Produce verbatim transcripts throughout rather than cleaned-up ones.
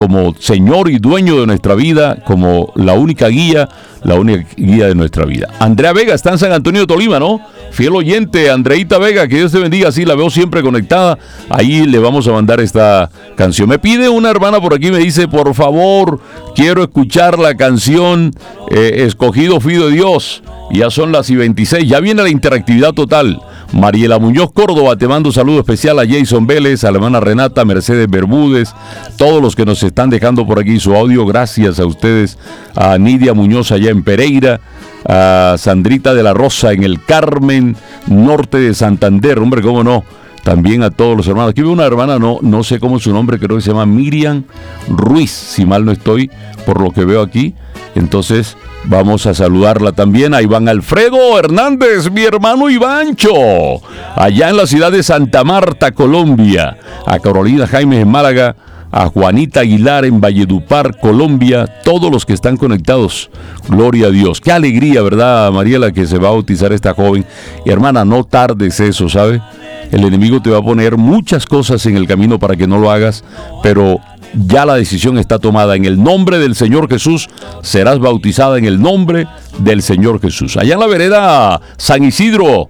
como Señor y dueño de nuestra vida, como la única guía, la única guía de nuestra vida. Andrea Vega está en San Antonio de Tolima, ¿no? Fiel oyente, Andreita Vega, que Dios te bendiga, sí, la veo siempre conectada. Ahí le vamos a mandar esta canción. Me pide una hermana por aquí, me dice, por favor, quiero escuchar la canción eh, Escogido Fui de Dios. Ya son las y veintiséis, ya viene la interactividad total. Mariela Muñoz Córdoba, te mando un saludo especial a Jason Vélez, a la hermana Renata, Mercedes Bermúdez, todos los que nos están dejando por aquí su audio, gracias a ustedes, a Nidia Muñoz allá en Pereira, a Sandrita de la Rosa en el Carmen, norte de Santander, hombre, cómo no, también a todos los hermanos. Aquí veo una hermana, no, no sé cómo es su nombre, creo que se llama Miriam Ruiz, si mal no estoy, por lo que veo aquí, entonces vamos a saludarla también a Iván Alfredo Hernández, mi hermano Ivancho, allá en la ciudad de Santa Marta, Colombia, a Carolina Jaime en Málaga, a Juanita Aguilar en Valledupar, Colombia, todos los que están conectados, gloria a Dios. Qué alegría, ¿verdad, Mariela, que se va a bautizar esta joven? Y hermana, no tardes eso, ¿sabe? El enemigo te va a poner muchas cosas en el camino para que no lo hagas, pero ya la decisión está tomada. En el nombre del Señor Jesús serás bautizada en el nombre del Señor Jesús. Allá en la vereda San Isidro,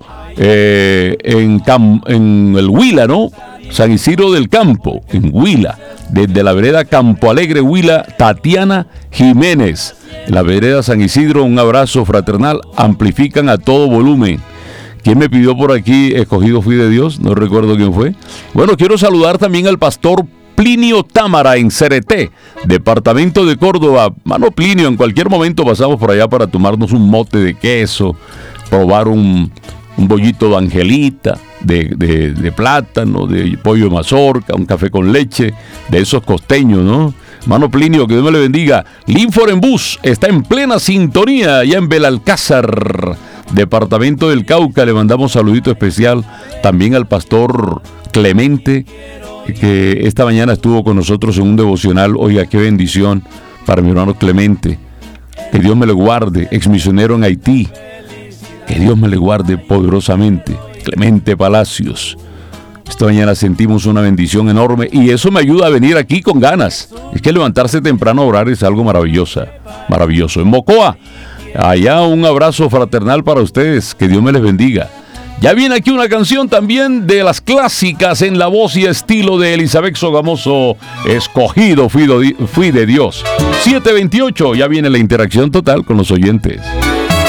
eh, en, Cam, en el Huila, ¿no? San Isidro del Campo, en Huila. Desde la vereda Campo Alegre, Huila, Tatiana Jiménez. En la vereda San Isidro, un abrazo fraternal. Amplifican a todo volumen. ¿Quién me pidió por aquí Escogido Fui de Dios? No recuerdo quién fue. Bueno, quiero saludar también al pastor Plinio Támara en Cereté, departamento de Córdoba. Mano Plinio, en cualquier momento pasamos por allá para tomarnos un mote de queso, probar un, un bollito de angelita, de, de, de plátano, de pollo de mazorca, un café con leche, de esos costeños, ¿no? Mano Plinio, que Dios me le bendiga. Linford en Bus está en plena sintonía allá en Belalcázar, departamento del Cauca. Le mandamos saludito especial también al pastor Clemente, que esta mañana estuvo con nosotros en un devocional. Oiga, qué bendición para mi hermano Clemente. Que Dios me le guarde, exmisionero en Haití. Que Dios me le guarde poderosamente. Clemente Palacios. Esta mañana sentimos una bendición enorme y eso me ayuda a venir aquí con ganas. Es que levantarse temprano a orar es algo maravilloso, maravilloso. En Mocoa, allá un abrazo fraternal para ustedes. Que Dios me les bendiga. Ya viene aquí una canción también de las clásicas en la voz y estilo de Elizabeth Sogamoso. Escogido fui de, fui de Dios. siete veintiocho, ya viene la interacción total con los oyentes.